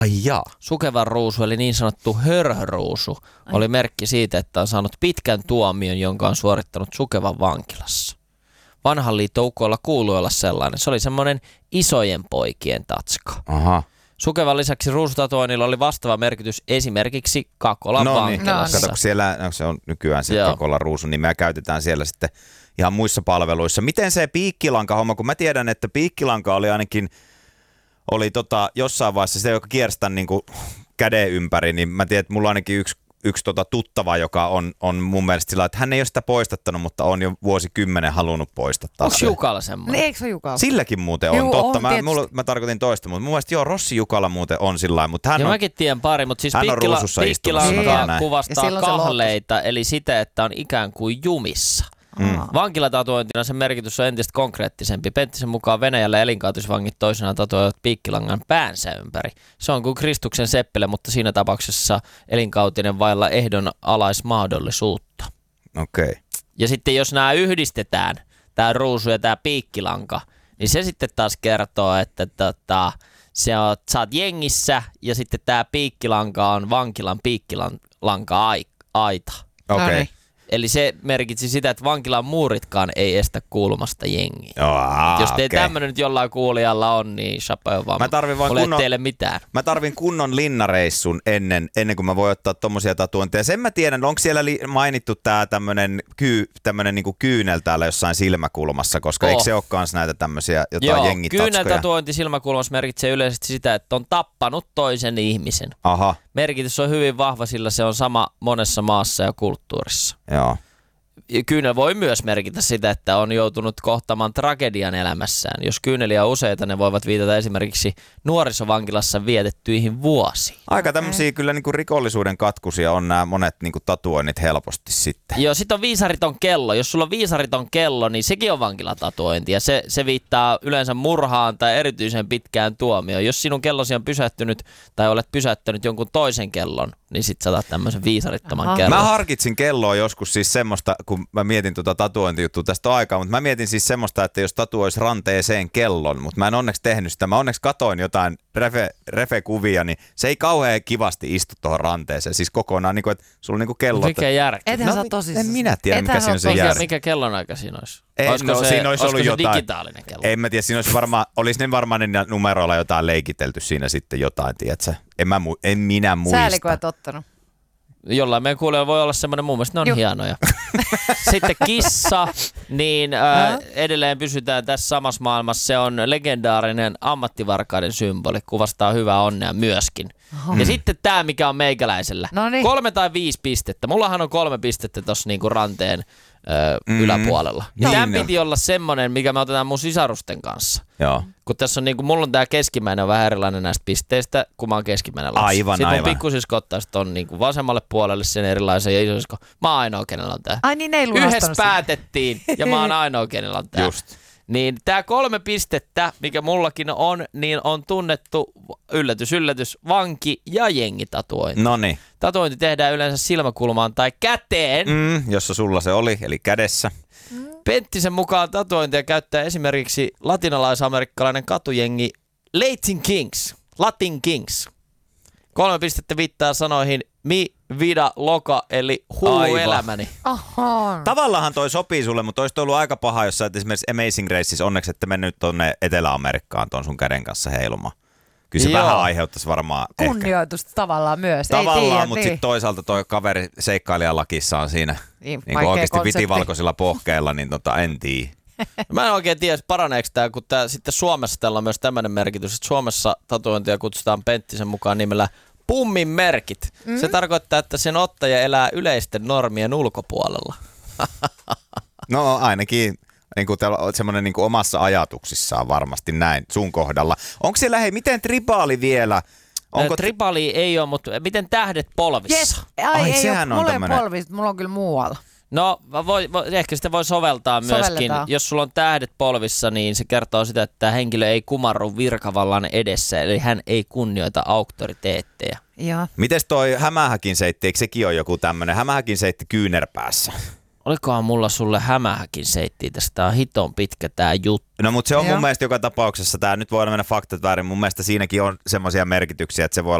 Ai jaa. Sukevan ruusu, eli niin sanottu hörhöruusu, oli merkki siitä, että on saanut pitkän tuomion, jonka on suorittanut Sukevan vankilassa. Vanhan liiton ukoilla kuului olla sellainen. Se oli semmoinen isojen poikien tatska. Aha. Sukevan lisäksi ruusutatuoinnilla oli vastaava merkitys esimerkiksi Kakolan vankilassa. Kato, kun siellä se on nykyään se Kakolan ruusu, niin me käytetään siellä sitten ihan muissa palveluissa. Miten se piikkilanka-homma, kun mä tiedän, että piikkilanka oli ainakin jossain vaiheessa se, joka kierstää niin kuin käden ympäri, niin mä tiedän, että mulla on ainakin yksi tuttava, joka on mun mielestä sillä, että hän ei ole sitä poistattanut, mutta on jo vuosikymmenen halunnut poistattaa. Onko Jukala semmoinen? Eikö se Jukala? Silläkin muuten on, totta. Mä tarkoitin toista, mutta mun mielestä Rossi Jukala muuten on sillä mutta hän mäkin tiedän pari, mutta siis piikkilanka kuvastaa kahleita, eli sitä, että on ikään kuin jumissa. Vankilatatuointina sen merkitys on entistä konkreettisempi. Penttisen mukaan Venäjällä elinkautisvangit toisenaan tatuoivat piikkilangan päänsä ympäri. Se on kuin Kristuksen seppele, mutta siinä tapauksessa elinkautinen vailla ehdonalaismahdollisuutta. Okei. Ja sitten jos nämä yhdistetään, tämä ruusu ja tämä piikkilanka, niin se sitten taas kertoo, että sä oot jengissä ja sitten tämä piikkilanka on vankilan piikkilanka-aita. Okei. Eli se merkitsi sitä, että vankilan muuritkaan ei estä kuulumasta jengiä. Jos teillä tämmöinen nyt jollain kuulijalla on, niin chapeau vaan. Teille mitään. Mä tarvin kunnon linnareissun ennen kuin mä voin ottaa tommosia tatuointeja. Sen mä tiedän, onko siellä mainittu tää tämmönen niinku kyynel täällä jossain silmäkulmassa, koska eikö se ole kans näitä tämmösiä jotain jengitatskoja? Kyyneltatuointi silmäkulmassa merkitsee yleisesti sitä, että on tappanut toisen ihmisen. Aha. Merkitys on hyvin vahva, sillä se on sama monessa maassa ja kulttuurissa. Joo. Kyynel voi myös merkitä sitä, että on joutunut kohtaamaan tragedian elämässään. Jos kyyneliä on useita, ne voivat viitata esimerkiksi nuorisovankilassa vietettyihin vuosiin. Aika tämmöisiä kyllä niin kuin rikollisuuden katkusia on nämä monet niin kuin tatuoinnit helposti sitten. Joo, sitten on viisariton kello. Jos sulla on viisariton kello, niin sekin on vankilatatuointi. Ja se viittaa yleensä murhaan tai erityisen pitkään tuomioon. Jos sinun kellosi on pysähtynyt tai olet pysäyttänyt jonkun toisen kellon, niin sit sä otat tämmöisen viisarittoman kellon. Mä harkitsin kelloa joskus siis semmoista, kun mä mietin tatuointijuttua tästä aikaa, mutta mä mietin siis semmoista, että jos tatuoisi ranteeseen kellon, mutta mä en onneksi tehnyt sitä. Mä onneksi katoin jotain refe-kuvia, niin se ei kauhean kivasti istu tuohon ranteeseen. Siis kokonaan, niin kuin, että sulla on niin kuin kellot. Mikä järkeä? Ethän sä tosissaan. En minä tiedä, mikä siinä on se järkeä. Mikä kellonaika siinä olisi? Siinä olisi ollut jotain. Digitaalinen kello? En mä tiedä, siinä olisi ne varmaan numeroilla jotain leikitelty siinä sitten jotain, tiedätkö? En minä muista. Säälikö et ottanut? Jollain meidän kuulijoilla voi olla semmoinen, mun mielestä ne on hienoja. Sitten kissa, niin edelleen pysytään tässä samassa maailmassa. Se on legendaarinen ammattivarkaiden symboli, kuvastaa hyvää onnea myöskin. Ja sitten tämä, mikä on meikäläisellä. 3 tai 5 pistettä. Mullahan on 3 pistettä tuossa niinku ranteen yläpuolella. Ja tämän piti olla semmoinen, mikä me otetaan mun sisarusten kanssa. Joo. Kun tässä on niinku, mulla on tää keskimmäinen on vähän erilainen näistä pisteistä, kun mä oon keskimmäinen lapsi. Sitten mun pikkusisko ottaa on niinku vasemmalle puolelle sen erilaisen ja isosisko. Mä oon ainoa, kenellä on tää. Ai niin, ei lunastanut. Yhdessä päätettiin ja mä oon ainoa, kenellä on tää. Just. Niin tää 3 pistettä, mikä mullakin on, niin on tunnettu, yllätys, vanki- ja jengitatuointi. Noniin. Tatuointi tehdään yleensä silmäkulmaan tai käteen. Jossa sulla se oli, eli kädessä. Penttisen mukaan tatuointia käyttää esimerkiksi latinalais-amerikkalainen katujengi Latin Kings. 3 pistettä viittaa sanoihin mi vida loca, eli hullu elämäni. Tavallaan toi sopii sulle, mutta olisi ollut aika paha, jos sä et esimerkiksi Amazing Races, onneksi ette mennyt tuonne Etelä-Amerikkaan ton sun käden kanssa heilumaan. Kyllä se vähän aiheuttaisi varmaan kunnioitusta ehkä. Tavallaan myös. Tavallaan, mutta sitten toisaalta toi kaveri seikkailijalakissa on siinä niin oikeasti vitivalkoisilla pohkeilla, niin en tiedä. Mä en oikein tiedä, paraneeko tämä, kun sitten Suomessa tällä on myös tämmöinen merkitys, että Suomessa tatuointia kutsutaan Penttisen mukaan nimellä pummin merkit. Se tarkoittaa, että sen ottaja elää yleisten normien ulkopuolella. No ainakin niin kuin semmoinen niin kuin omassa ajatuksissaan varmasti näin sun kohdalla. Onko siellä, miten tribaali vielä? Tribaali ei ole, mutta miten tähdet polvissa? Yes. Ai sehän on tämmöinen. Mulla ei polvissa, mulla on kyllä muualla. No, ehkä sitä voi soveltaa myöskin. Jos sulla on tähdet polvissa, niin se kertoo sitä, että tämä henkilö ei kumarru virkavallan edessä, eli hän ei kunnioita auktoriteetteja. Ja. Mites toi hämähäkin seitti, eikö sekin ole joku tämmöinen hämähäkin seitti kyynärpäässä? olikohan mulla sulle hämähäkin seittiä tästä. Tää on hiton pitkä tää juttu. No mutta se on Joo. mun mielestä joka tapauksessa, tää nyt voi mennä faktat väärin, mun mielestä siinäkin on semmoisia merkityksiä, että se voi olla